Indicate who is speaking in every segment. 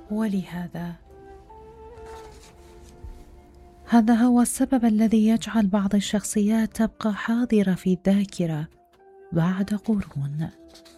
Speaker 1: ولهذا هذا هو السبب الذي يجعل بعض الشخصيات تبقى حاضرة في الذاكرة بعد قرون،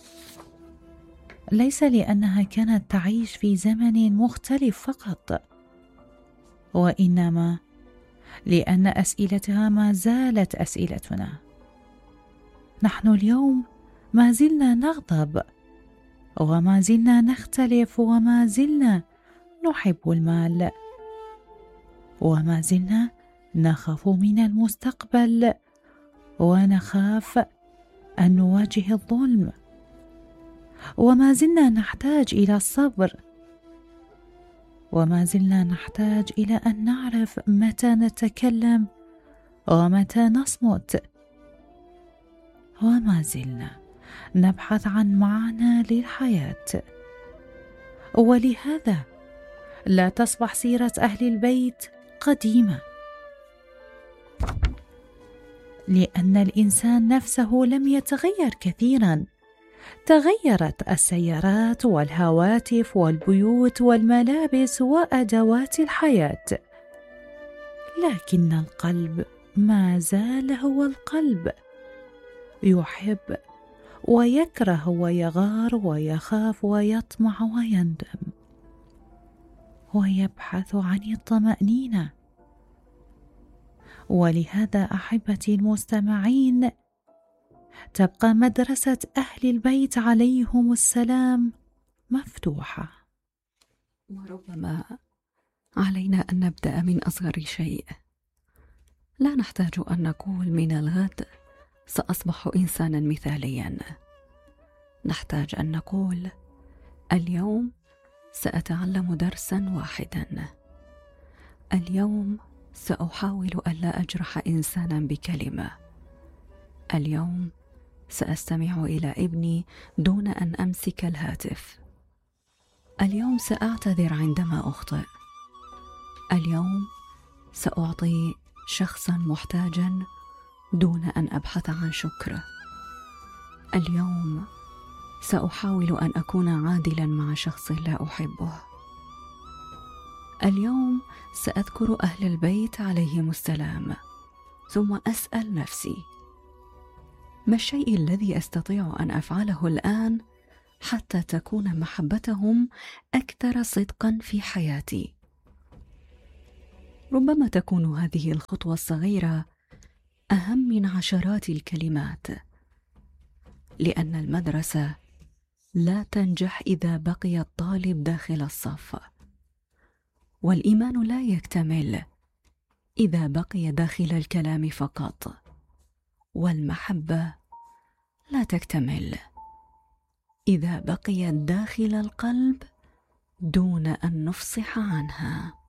Speaker 1: ليس لأنها كانت تعيش في زمن مختلف فقط، وإنما لأن أسئلتها ما زالت أسئلتنا. نحن اليوم ما زلنا نغضب، وما زلنا نختلف، وما زلنا نحب المال، وما زلنا نخاف من المستقبل، ونخاف أن نواجه الظلم، وما زلنا نحتاج إلى الصبر، وما زلنا نحتاج إلى أن نعرف متى نتكلم ومتى نصمت، وما زلنا نبحث عن معنى للحياة. ولهذا لا تصبح سيرة أهل البيت قديمة، لأن الإنسان نفسه لم يتغير كثيرا. تغيرت السيارات والهواتف والبيوت والملابس وأدوات الحياة، لكن القلب ما زال هو القلب، يحب ويكره ويغار ويخاف ويطمع ويندم، ويبحث عن الطمأنينة. ولهذا أحبتي المستمعين، تبقى مدرسة أهل البيت عليهم السلام مفتوحة.
Speaker 2: وربما علينا أن نبدأ من أصغر شيء. لا نحتاج أن نقول من الغد سأصبح إنسانا مثاليا، نحتاج أن نقول اليوم سأتعلم درسا واحدا، اليوم سأحاول ألا أجرح إنسانا بكلمة، اليوم سأستمع إلى ابني دون أن أمسك الهاتف، اليوم سأعتذر عندما أخطئ، اليوم سأعطي شخصا محتاجا دون أن أبحث عن شكره، اليوم سأحاول أن أكون عادلا مع شخص لا أحبه، اليوم سأذكر أهل البيت عليهم السلام، ثم أسأل نفسي: ما الشيء الذي أستطيع أن أفعله الآن حتى تكون محبتهم أكثر صدقا في حياتي؟ ربما تكون هذه الخطوة الصغيرة أهم من عشرات الكلمات، لأن المدرسة لا تنجح إذا بقي الطالب داخل الصف، والإيمان لا يكتمل إذا بقي داخل الكلام فقط، والمحبة لا تكتمل إذا بقيت داخل القلب دون أن نفصح عنها.